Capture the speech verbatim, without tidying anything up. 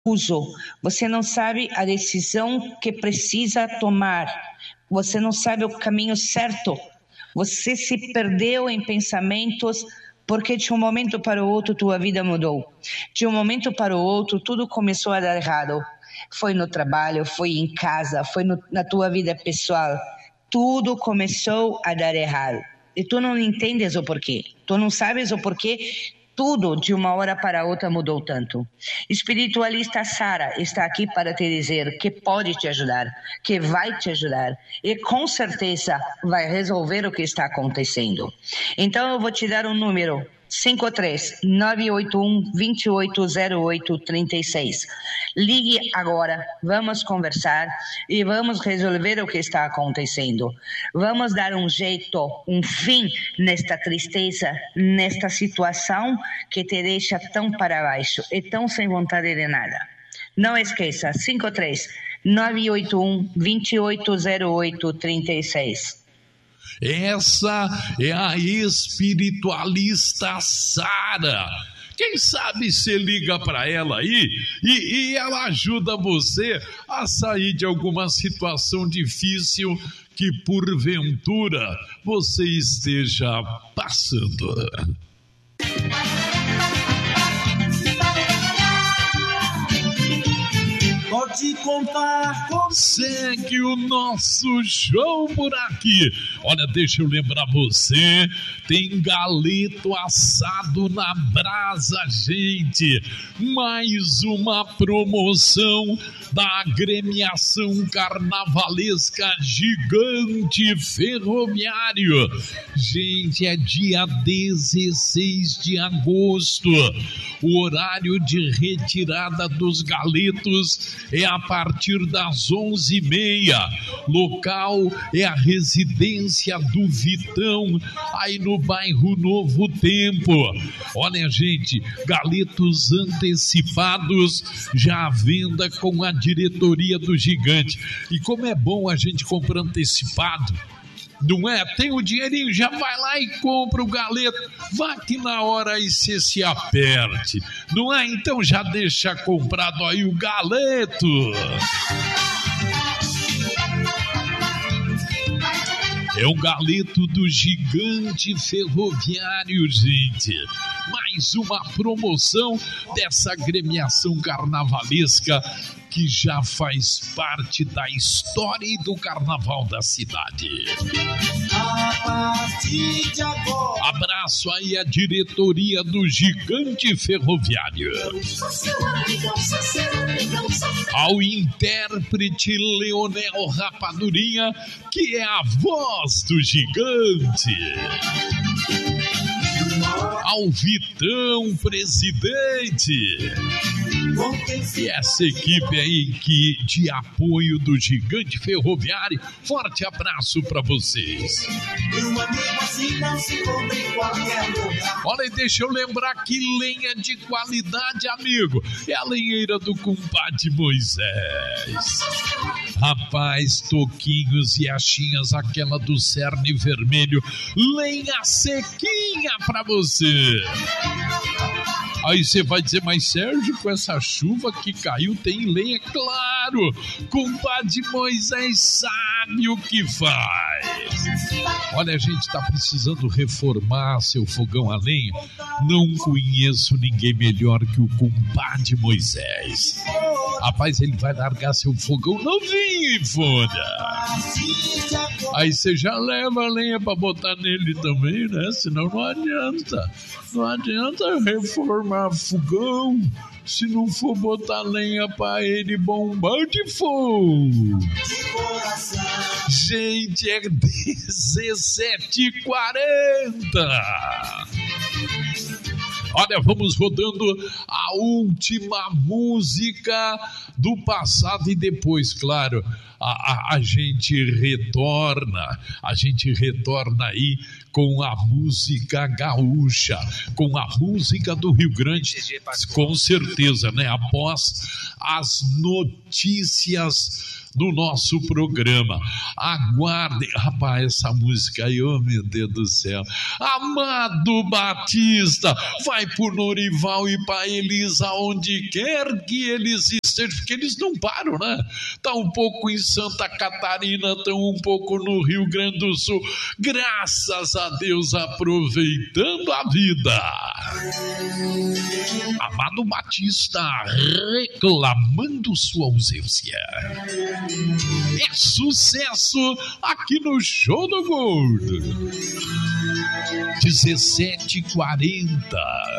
uso, você não sabe a decisão que precisa tomar, você não sabe o caminho certo, você se perdeu em pensamentos porque de um momento para o outro tua vida mudou, de um momento para o outro tudo começou a dar errado, foi no trabalho, foi em casa, foi no, na tua vida pessoal, tudo começou a dar errado e tu não entendes o porquê, tu não sabes o porquê. Tudo de uma hora para outra mudou tanto. Espiritualista Sara está aqui para te dizer que pode te ajudar, que vai te ajudar e com certeza vai resolver o que está acontecendo. Então eu vou te dar um número: cinco três nove oito um, dois oito zero oito, três seis. Ligue agora, vamos conversar e vamos resolver o que está acontecendo. Vamos dar um jeito, um fim nesta tristeza, nesta situação que te deixa tão para baixo e tão sem vontade de nada. Não esqueça, cinco três nove oito um, dois oito zero oito, três seis. Essa é a espiritualista Sara. Quem sabe você liga para ela aí e, e ela ajuda você a sair de alguma situação difícil que porventura você esteja passando. Pode contar com... Segue o nosso show por aqui. Olha, deixa eu lembrar você, tem galeto assado na brasa, gente. Mais uma promoção da agremiação carnavalesca Gigante Ferroviário. Gente, é dia dezesseis de agosto. O horário de retirada dos galetos é a partir das onze e meia. Local é a residência do Vitão, aí no bairro Novo Tempo. Olha, gente, galetos antecipados já à venda com a diretoria do Gigante. E como é bom a gente comprar antecipado, não é? Tem o dinheirinho, já vai lá e compra o galeto. Vá que na hora aí você se aperte, não é? Então já deixa comprado aí o galeto. É um galeto do Gigante Ferroviário, gente. Mais uma promoção dessa agremiação carnavalesca que já faz parte da história e do carnaval da cidade. Abraço aí à diretoria do Gigante Ferroviário. Ao intérprete Leonel Rapadurinha, que é a voz do Gigante. Ao Vitão, presidente. E essa equipe aí que, de apoio do Gigante Ferroviário, forte abraço para vocês. Olha, deixa eu lembrar que lenha de qualidade, amigo, é a lenheira do compadre Moisés. Rapaz, toquinhos e achinhas, aquela do cerne vermelho, lenha sequinha pra você. Aí você vai dizer, mas Sérgio, com essa chuva que caiu, tem lenha? Claro, compadre Moisés sabe o que faz. Olha, a gente tá precisando reformar seu fogão a lenha. Não conheço ninguém melhor que o compadre Moisés. Rapaz, ele vai largar seu fogão novinho em folha. Aí você já leva a lenha pra botar nele também, né? Senão não adianta. Não adianta reformar fogão se não for botar lenha pra ele bombar de fogo. Gente, é dezessete e quarenta. Olha, vamos rodando a última música do passado e depois, claro, a, a, a gente retorna, a gente retorna aí com a música gaúcha, com a música do Rio Grande, com certeza, né? Após as notícias do nosso programa. Aguardem, rapaz, essa música aí, oh meu Deus do céu. Amado Batista, vai por Norival e para Elisa, onde quer que eles estejam, porque eles não param, né? Tá um pouco em Santa Catarina, estão um pouco no Rio Grande do Sul, graças a Deus, aproveitando a vida. Amado Batista, reclamando sua ausência. É sucesso aqui no Show do Gordo. dezessete e quarenta.